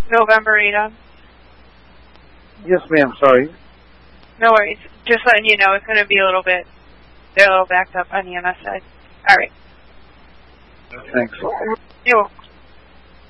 November 8. Yes, ma'am. Sorry. No worries. Just letting you know, it's going to be a little backed up on the EMS side. All right. Thanks. You're welcome.